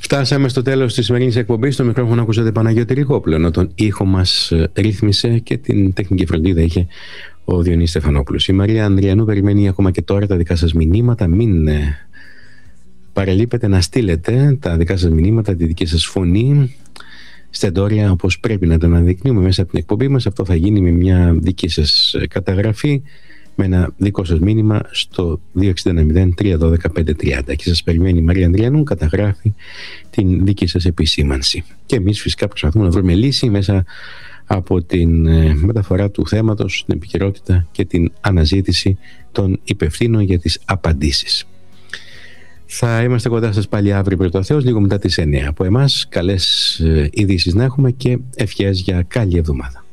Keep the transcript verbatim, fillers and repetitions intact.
Φτάσαμε στο τέλος της σημερινής εκπομπής. Στο μικρόφωνο ακούσατε Παναγιώτη Ριγόπουλο, ενώ τον ήχο μας ρύθμισε και την τεχνική φροντίδα είχε ο Διονύσης Στεφανόπουλος. Η Μαρία Ανδριανού περιμένει ακόμα και τώρα τα δικά σας μηνύματα. Μην ε, παρελείπετε να στείλετε τα δικά σας μηνύματα, τη δική σας φωνή στεντόρια, όπως πρέπει να τα αναδεικνύουμε μέσα από την εκπομπή μας. Αυτό θα γίνει με μια δική σας καταγραφή, με ένα δικό σας μήνυμα στο δύο έξι ένα μηδέν τρία ένα δύο πέντε τρία μηδέν, και σας περιμένει η Μαρία Ανδριανού, καταγράφει την δική σας επισήμανση. Και εμείς φυσικά προσπαθούμε να βρούμε λύση μέσα από την μεταφορά του θέματος, την επικαιρότητα και την αναζήτηση των υπευθύνων για τις απαντήσεις. Θα είμαστε κοντά σας πάλι αύριο, πριν το Θεός, λίγο μετά τις εννιά. Από εμάς καλές ειδήσεις να έχουμε και ευχές για καλή εβδομάδα.